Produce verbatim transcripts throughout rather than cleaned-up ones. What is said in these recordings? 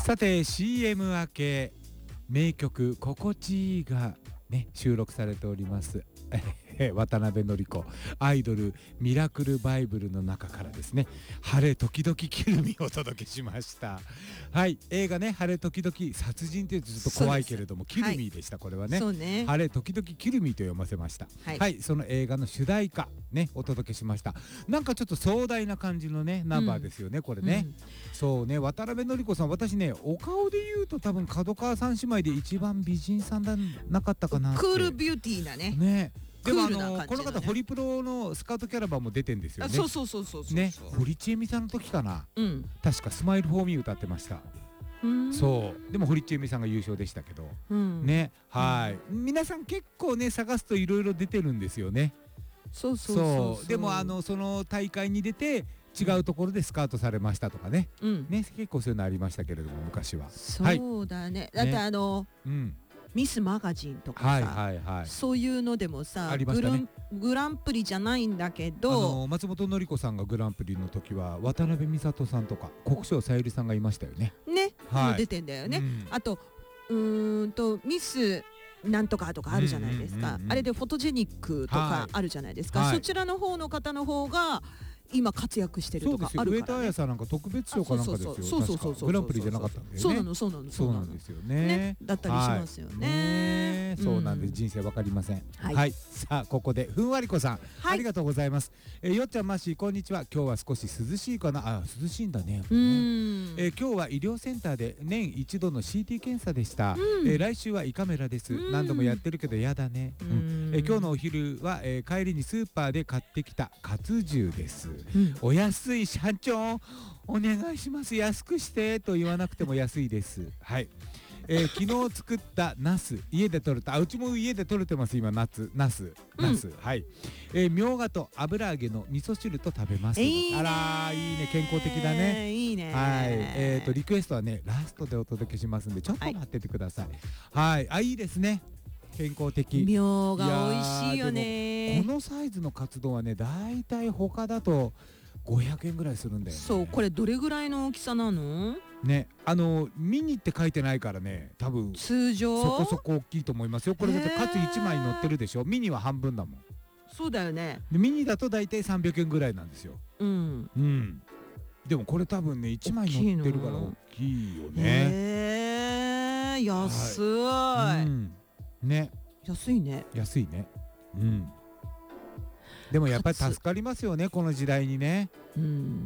さて シーエム 明け名曲心地いいがね収録されております渡辺典子アイドルミラクルバイブルの中からですね晴れ時々キルミをお届けしました。はい、映画ね晴れ時々殺人って言うとちょっと怖いけれどもキルミでした、はい、これはね、ね晴れ時々キルミと読ませました。はい、はい、その映画の主題歌ねお届けしました。なんかちょっと壮大な感じのねナンバーですよね、うん、これね、うん、そうね渡辺典子さん私ねお顔で言うと多分角川さん姉妹で一番美人さんだなかったかなって。 クールビューティーなね。 ねでもあのこの方ホリプロのスカウトキャラバンも出てんですよね。 そうそうそうそうそうね堀ちえみさんの時かな、うん、確かスマイルフォーミー歌ってました。そうでも堀ちえみさんが優勝でしたけど、うん、ねはい、うん、皆さん結構ね探すといろいろ出てるんですよね。 そうそうそうそうでもあのその大会に出て違うところでスカウトされましたとかね、うん、ね結構そういうのありましたけれども昔は。 そうだね、はい、だってあの、ね、うんミスマガジンとかさ、はいはいはい、そういうのでもさ、ね、グラン、グランプリじゃないんだけど、あの松本典子さんがグランプリの時は渡辺美里さんとか国生さゆりさんがいましたよね。 ね、はい、出てんだよね、うん、あとうーんとミスなんとかとかあるじゃないですか、あれでフォトジェニックとかあるじゃないですか、はい、そちらの方の方の方が今活躍してるとかあるからね。 上田彩さんなんか特別賞かなんかですよ。そうそうそうそう、グランプリじゃなかったんだよね。 そうなのそうなのそうなんですよね。 だったりしますよね。 そうなんです、人生わかりません。はい、さあここでふんわりこさんありがとうございます。よっちゃんましこんにちは。今日は少し涼しいかな。あ涼しいんだね。え今日は医療センターで年一度の シーティー 検査でした。え来週は胃カメラです。何度もやってるけどやだね。え今日のお昼はえ帰りにスーパーで買ってきた活重です。うん、お安い社長お願いします安くしてと言わなくても安いです。はい、えー、昨日作ったナス家で採れたあうちも家で採れてます今夏ナスナス、うん、はい、えー、みょうがと油揚げの味噌汁と食べます。いいあらいいね健康的だね。 いいね。 はい、えーとリクエストはねラストでお届けしますんでちょっと待っててください。はい、はい、あいいですね健康的。 みょうが美味しいよね。 このサイズのカツ丼はねだいたい他だとごひゃくえんぐらいするんだよね。 そうこれどれぐらいの大きさなのね、あのミニって書いてないからね多分通常そこそこ大きいと思いますよ。これだってカツいちまい乗ってるでしょ。ミニは半分だもん。 そうだよね。 でミニだとだいたいさんびゃくえんぐらいなんですよ。うんうんでもこれ多分ねいちまい乗ってるから大きいよね。 へえ安い、はい、うん、 ね安いね安いね。うんでもやっぱり助かりますよねこの時代にね、うん、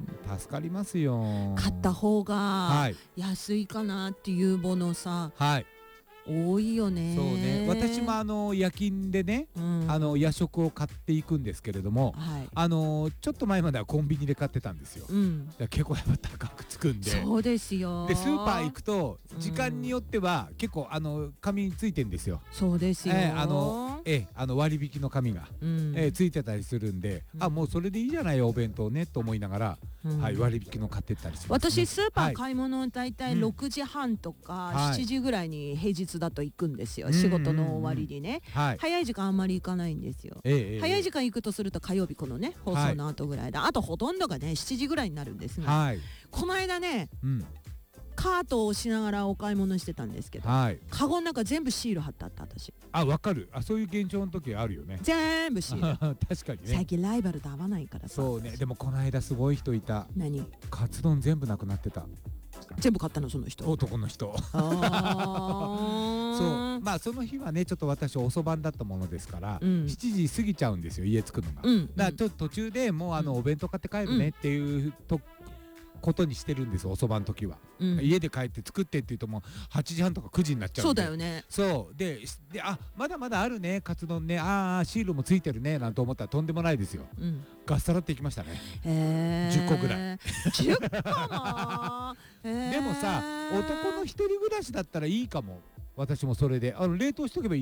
助かりますよ。 買った方が安いかなっていうものさ、はい、多いよね。 そうね私もあの夜勤でね、うん、あの夜食を買っていくんですけれども、はい、あのちょっと前まではコンビニで買ってたんですよ、うん、結構やっぱ高くつくんで。 そうですよ。 でスーパー行くと時間によっては結構あの紙についてんですよ。 そうですよ、 えー、あのえあの割引の紙が、うんえー、ついてたりするんで、うん、あもうそれでいいじゃないよお弁当ねと思いながら、うんはい、割引の買ってったりします、ね、 私スーパー買い物だいたいろくじはんとかしちじぐらいに平日だと行くんですよ、はい、仕事の終わりにね、はい、早い時間あんまり行かないんですよ、えー、早い時間行くとすると火曜日このね放送の後ぐらいだ、はい、あとほとんどがねしちじぐらいになるんですが、はい、この間ね、うんカートを押しながらお買い物してたんですけど、はい、カゴの中全部シール貼ってあった私。あ分かるあそういう現象の時あるよね全部シール確かにね最近ライバルと合わないからさ。 そうねでもこの間すごい人いた。 何カツ丼全部なくなってた。 全部買ったのその人男の人あそうまあその日はねちょっと私遅番だったものですから、うん、しちじ過ぎちゃうんですよ家着くのが、うん、だからちょっと途中でもうあの、うん、お弁当買って帰るねっていうとことにしてるんです遅番の時は、うん、家で帰って作ってって言うともうはちじはんとかくじになっちゃうんで。 そうだよね。 そうでであまだまだあるねカツ丼ねああシールもついてるねなんて思ったらとんでもないですよ、うん、ガッサラっていきましたね。へーじゅっこぐらいじゅっこもでもさ男の一人暮らしだったらいいかも。私もそれであの冷凍しとけばいい